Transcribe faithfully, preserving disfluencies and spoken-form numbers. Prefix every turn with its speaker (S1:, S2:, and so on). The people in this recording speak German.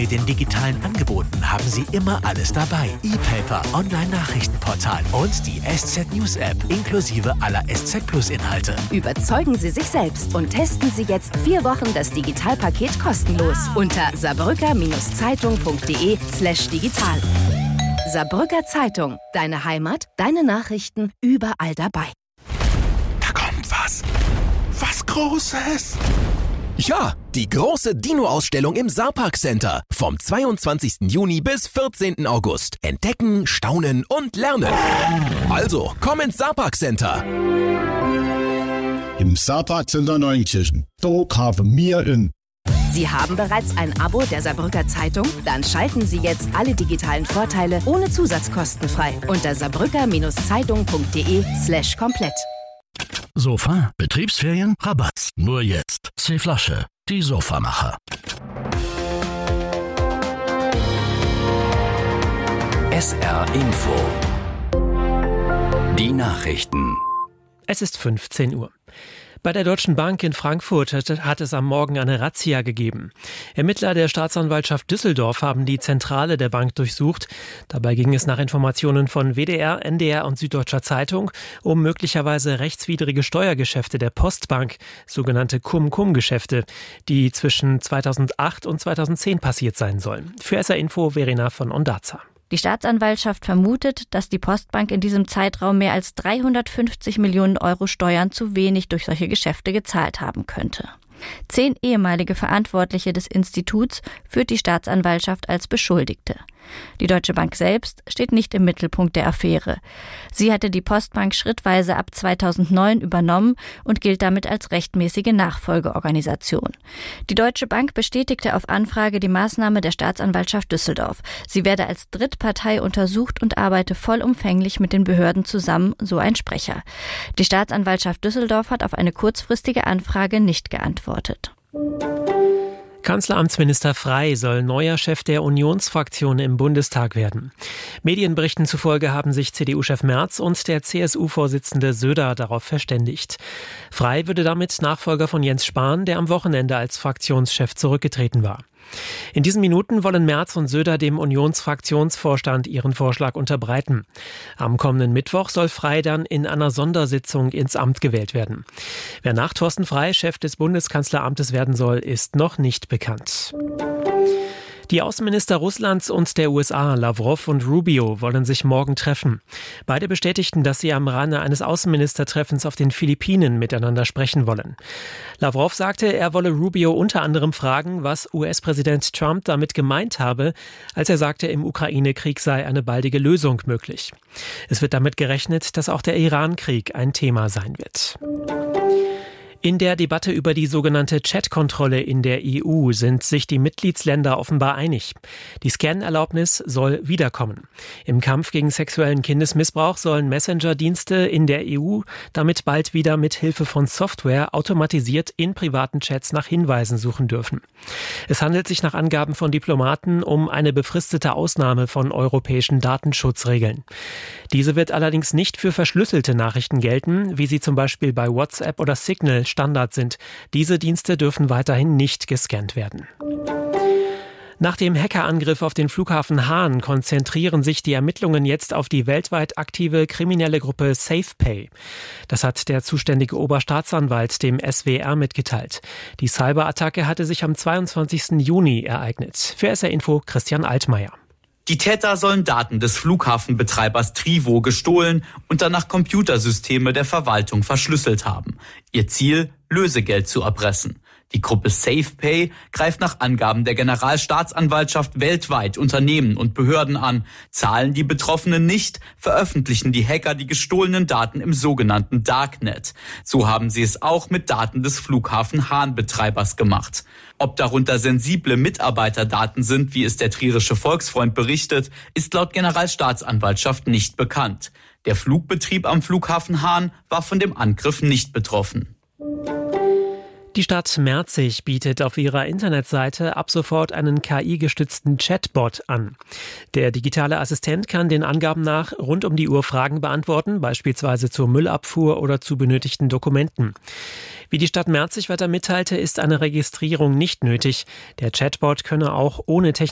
S1: mit den digitalen Angeboten haben Sie immer alles dabei. E-Paper, Online-Nachrichtenportal und die S Z News App inklusive aller S Z Plus Inhalte.
S2: Überzeugen Sie sich selbst und testen Sie jetzt vier Wochen das Digitalpaket kostenlos unter saarbrücker-zeitung.de slash digital. Saarbrücker Zeitung. Deine Heimat, deine Nachrichten, überall dabei.
S1: Da kommt was. Was Großes.
S3: Ja, die große Dino-Ausstellung im Saarpark Center. Vom zweiundzwanzigsten Juni bis vierzehnten August. Entdecken, staunen und lernen. Also, komm ins Saarpark Center.
S4: Im Saarpark Center Neunkirchen. Da haben wir in.
S2: Sie haben bereits ein Abo der Saarbrücker Zeitung? Dann schalten Sie jetzt alle digitalen Vorteile ohne Zusatzkosten frei unter saarbrücker-zeitung.de slash komplett.
S5: Sofa, Betriebsferien, Rabatt. Nur jetzt. C-Flasche, die Sofamacher.
S6: S R Info. Die Nachrichten.
S7: Es ist fünfzehn Uhr. Bei der Deutschen Bank in Frankfurt hat es am Morgen eine Razzia gegeben. Ermittler der Staatsanwaltschaft Düsseldorf haben die Zentrale der Bank durchsucht. Dabei ging es nach Informationen von W D R, N D R und Süddeutscher Zeitung um möglicherweise rechtswidrige Steuergeschäfte der Postbank, sogenannte Cum-Cum-Geschäfte, die zwischen zweitausendacht und zweitausendzehn passiert sein sollen. Für S R Info Verena von Ondarza.
S8: Die Staatsanwaltschaft vermutet, dass die Postbank in diesem Zeitraum mehr als dreihundertfünfzig Millionen Euro Steuern zu wenig durch solche Geschäfte gezahlt haben könnte. Zehn ehemalige Verantwortliche des Instituts führt die Staatsanwaltschaft als Beschuldigte. Die Deutsche Bank selbst steht nicht im Mittelpunkt der Affäre. Sie hatte die Postbank schrittweise ab zweitausendneun übernommen und gilt damit als rechtmäßige Nachfolgeorganisation. Die Deutsche Bank bestätigte auf Anfrage die Maßnahme der Staatsanwaltschaft Düsseldorf. Sie werde als Drittpartei untersucht und arbeite vollumfänglich mit den Behörden zusammen, so ein Sprecher. Die Staatsanwaltschaft Düsseldorf hat auf eine kurzfristige Anfrage nicht geantwortet.
S7: Kanzleramtsminister Frey soll neuer Chef der Unionsfraktion im Bundestag werden. Medienberichten zufolge haben sich C D U-Chef Merz und der C S U-Vorsitzende Söder darauf verständigt. Frey würde damit Nachfolger von Jens Spahn, der am Wochenende als Fraktionschef zurückgetreten war. In diesen Minuten wollen Merz und Söder dem Unionsfraktionsvorstand ihren Vorschlag unterbreiten. Am kommenden Mittwoch soll Frey dann in einer Sondersitzung ins Amt gewählt werden. Wer nach Thorsten Frey Chef des Bundeskanzleramtes werden soll, ist noch nicht bekannt. Die Außenminister Russlands und der U S A, Lavrov und Rubio, wollen sich morgen treffen. Beide bestätigten, dass sie am Rahmen eines Außenministertreffens auf den Philippinen miteinander sprechen wollen. Lavrov sagte, er wolle Rubio unter anderem fragen, was U S-Präsident Trump damit gemeint habe, als er sagte, im Ukraine-Krieg sei eine baldige Lösung möglich. Es wird damit gerechnet, dass auch der Iran-Krieg ein Thema sein wird. In der Debatte über die sogenannte Chat-Kontrolle in der E U sind sich die Mitgliedsländer offenbar einig. Die Scan-Erlaubnis soll wiederkommen. Im Kampf gegen sexuellen Kindesmissbrauch sollen Messenger-Dienste in der E U damit bald wieder mit Hilfe von Software automatisiert in privaten Chats nach Hinweisen suchen dürfen. Es handelt sich nach Angaben von Diplomaten um eine befristete Ausnahme von europäischen Datenschutzregeln. Diese wird allerdings nicht für verschlüsselte Nachrichten gelten, wie sie zum Beispiel bei WhatsApp oder Signal Standard sind. Diese Dienste dürfen weiterhin nicht gescannt werden. Nach dem Hackerangriff auf den Flughafen Hahn konzentrieren sich die Ermittlungen jetzt auf die weltweit aktive kriminelle Gruppe SafePay. Das hat der zuständige Oberstaatsanwalt dem S W R mitgeteilt. Die Cyberattacke hatte sich am zweiundzwanzigsten Juni ereignet. Für S R Info Christian Altmaier.
S9: Die Täter sollen Daten des Flughafenbetreibers Trivo gestohlen und danach Computersysteme der Verwaltung verschlüsselt haben. Ihr Ziel, Lösegeld zu erpressen. Die Gruppe SafePay greift nach Angaben der Generalstaatsanwaltschaft weltweit Unternehmen und Behörden an. Zahlen die Betroffenen nicht, veröffentlichen die Hacker die gestohlenen Daten im sogenannten Darknet. So haben sie es auch mit Daten des Flughafen Hahn-Betreibers gemacht. Ob darunter sensible Mitarbeiterdaten sind, wie es der Trierische Volksfreund berichtet, ist laut Generalstaatsanwaltschaft nicht bekannt. Der Flugbetrieb am Flughafen Hahn war von dem Angriff nicht betroffen.
S7: Die Stadt Merzig bietet auf ihrer Internetseite ab sofort einen K I-gestützten Chatbot an. Der digitale Assistent kann den Angaben nach rund um die Uhr Fragen beantworten, beispielsweise zur Müllabfuhr oder zu benötigten Dokumenten. Wie die Stadt Merzig weiter mitteilte, ist eine Registrierung nicht nötig. Der Chatbot könne auch ohne technische